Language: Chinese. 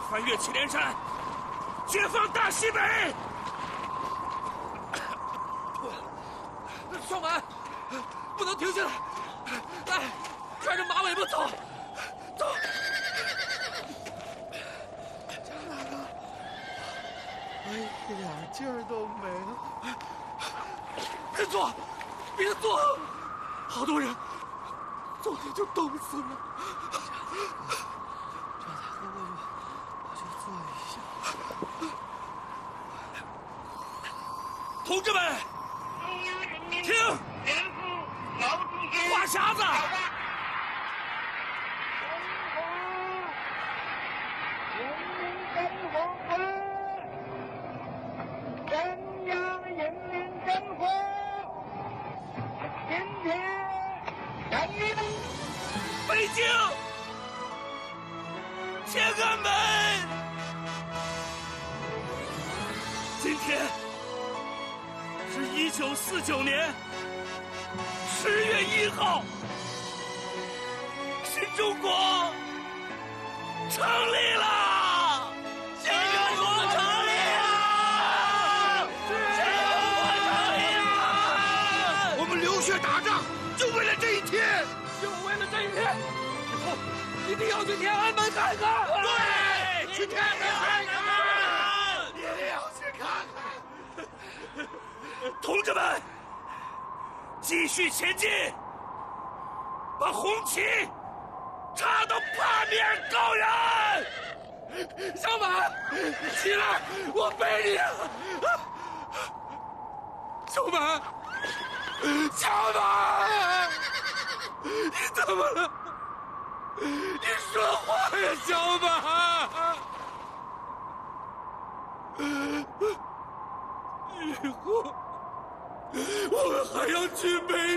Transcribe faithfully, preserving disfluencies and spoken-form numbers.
翻越祁连山，解放大西北。 双满，不能停下来！来，拽着马尾巴走，走！ 张大哥，我一点劲儿都没了。 别坐，别坐，好多人昨天就冻死了。 张大哥，我就我就坐一下。 同志们，听，话匣子。北京天安门，今天是一九四九年十月一号，新中国成立了！新中国成立了！新中国成立了！ 我们流血打仗，就为了这一天。 就为了这一天，以后一定要去天安门看看。 对，去天安门看看，一定要去看看。 同志们，继续前进，把红旗插到八面高原。 小满，起来，我背你。小满，小满。你怎么了？你说话呀，小满！以后我们还要去北